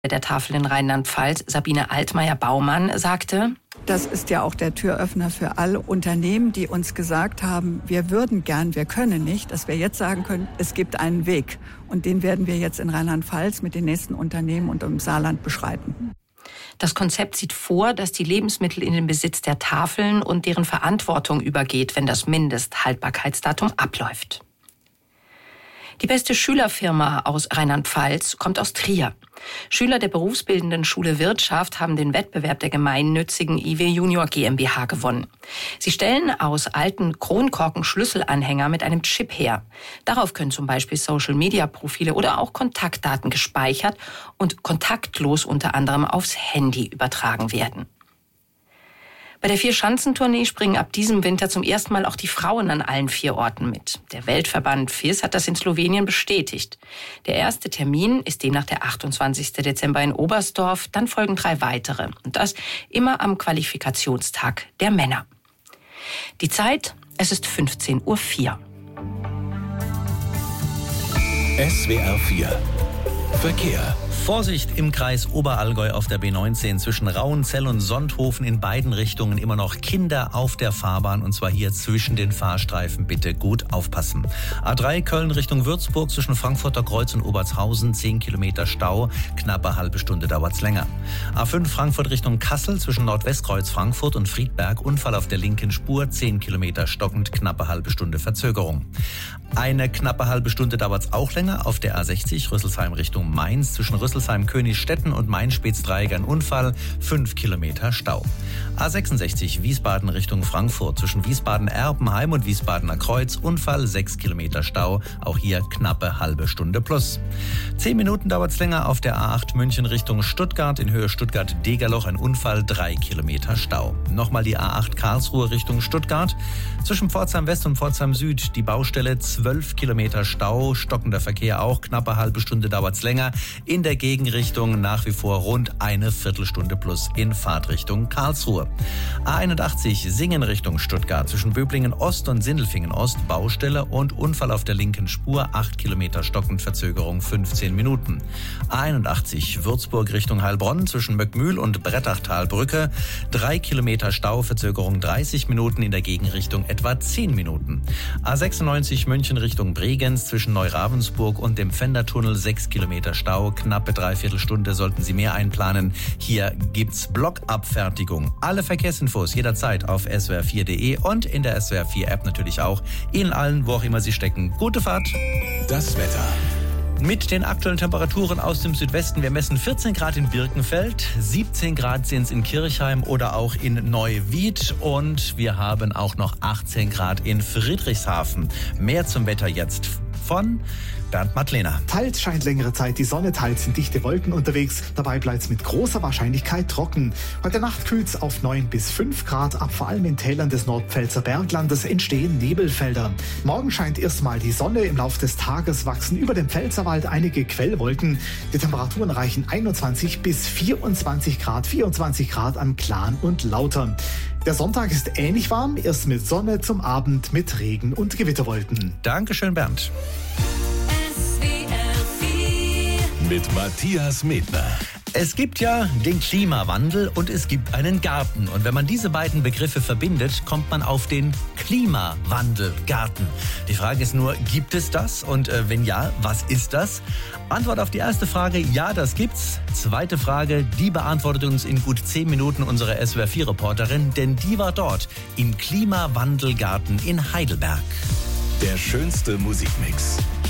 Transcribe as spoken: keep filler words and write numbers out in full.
der Tafel in Rheinland-Pfalz, Sabine Altmaier-Baumann, sagte: Das ist ja auch der Türöffner für alle Unternehmen, die uns gesagt haben, wir würden gern, wir können nicht, dass wir jetzt sagen können, es gibt einen Weg. Und den werden wir jetzt in Rheinland-Pfalz mit den nächsten Unternehmen und im Saarland beschreiten. Das Konzept sieht vor, dass die Lebensmittel in den Besitz der Tafeln und deren Verantwortung übergeht, wenn das Mindesthaltbarkeitsdatum abläuft. Die beste Schülerfirma aus Rheinland-Pfalz kommt aus Trier. Schüler der berufsbildenden Schule Wirtschaft haben den Wettbewerb der gemeinnützigen I W Junior GmbH gewonnen. Sie stellen aus alten Kronkorken Schlüsselanhänger mit einem Chip her. Darauf können zum Beispiel Social-Media-Profile oder auch Kontaktdaten gespeichert und kontaktlos unter anderem aufs Handy übertragen werden. Bei der Vier-Schanzentournee springen ab diesem Winter zum ersten Mal auch die Frauen an allen vier Orten mit. Der Weltverband F I S hat das in Slowenien bestätigt. Der erste Termin ist demnach der achtundzwanzigsten Dezember in Oberstdorf, dann folgen drei weitere. Und das immer am Qualifikationstag der Männer. Die Zeit, es ist fünfzehn Uhr vier. S W R vier Verkehr. Vorsicht im Kreis Oberallgäu auf der B neunzehn zwischen Rauenzell und Sonthofen in beiden Richtungen immer noch Kinder auf der Fahrbahn und zwar hier zwischen den Fahrstreifen. Bitte gut aufpassen. A drei Köln Richtung Würzburg zwischen Frankfurter Kreuz und Obertshausen zehn Kilometer Stau, knappe halbe Stunde dauert's länger. A fünf Frankfurt Richtung Kassel zwischen Nordwestkreuz Frankfurt und Friedberg Unfall auf der linken Spur, zehn Kilometer stockend, knappe halbe Stunde Verzögerung. Eine knappe halbe Stunde dauert's auch länger auf der A sechzig Rüsselsheim Richtung Mainz zwischen Rüsselsheim Königstetten und Main-Spitz-Dreieck ein Unfall, fünf Kilometer Stau. A sechsundsechzig Wiesbaden Richtung Frankfurt zwischen Wiesbaden-Erpenheim und Wiesbadener Kreuz Unfall, sechs Kilometer Stau, auch hier knappe halbe Stunde plus. Zehn Minuten dauert's länger auf der A acht München Richtung Stuttgart in Höhe Stuttgart-Degerloch ein Unfall, drei Kilometer Stau. Nochmal die A acht Karlsruhe Richtung Stuttgart zwischen Pforzheim West und Pforzheim Süd die Baustelle, zwölf Kilometer Stau, stockender Verkehr auch, knappe halbe Stunde dauert's länger. In der Gegenrichtung nach wie vor rund eine Viertelstunde plus in Fahrtrichtung Karlsruhe. A einundachtzig Singen Richtung Stuttgart zwischen Böblingen Ost und Sindelfingen Ost Baustelle und Unfall auf der linken Spur, acht Kilometer stockend Verzögerung fünfzehn Minuten. A einundachtzig Würzburg Richtung Heilbronn zwischen Möckmühl und Brettachtalbrücke, drei Kilometer Stau, Verzögerung dreißig Minuten, in der Gegenrichtung etwa zehn Minuten. A sechsundneunzig München Richtung Bregenz zwischen Neuravensburg und dem Pfändertunnel, sechs Kilometer Stau, knappe Dreiviertelstunde sollten Sie mehr einplanen. Hier gibt's Blockabfertigung. Alle Verkehrsinfos jederzeit auf S W R vier Punkt de und in der S W R vier App natürlich auch. Ihnen allen, wo auch immer Sie stecken, gute Fahrt. Das Wetter. Mit den aktuellen Temperaturen aus dem Südwesten. Wir messen vierzehn Grad in Birkenfeld, siebzehn Grad sind es in Kirchheim oder auch in Neuwied und wir haben auch noch achtzehn Grad in Friedrichshafen. Mehr zum Wetter jetzt von Bernd Madlener. Teils scheint längere Zeit die Sonne, teils sind dichte Wolken unterwegs. Dabei bleibt es mit großer Wahrscheinlichkeit trocken. Heute Nacht kühlt es auf neun bis fünf Grad ab. Vor allem in Tälern des Nordpfälzer Berglandes entstehen Nebelfelder. Morgen scheint erstmal die Sonne. Im Laufe des Tages wachsen über dem Pfälzerwald einige Quellwolken. Die Temperaturen reichen einundzwanzig bis vierundzwanzig Grad. vierundzwanzig Grad an Klan und Lauter. Der Sonntag ist ähnlich warm, erst mit Sonne, zum Abend mit Regen und Gewitterwolken. Dankeschön, Bernd. Mit Matthias Medner. Es gibt ja den Klimawandel und es gibt einen Garten. Und wenn man diese beiden Begriffe verbindet, kommt man auf den Klimawandelgarten. Die Frage ist nur, gibt es das? Und äh, wenn ja, was ist das? Antwort auf die erste Frage, ja, das gibt's. Zweite Frage, die beantwortet uns in gut zehn Minuten unsere S W R vier Reporterin, denn die war dort im Klimawandelgarten in Heidelberg. Der schönste Musikmix.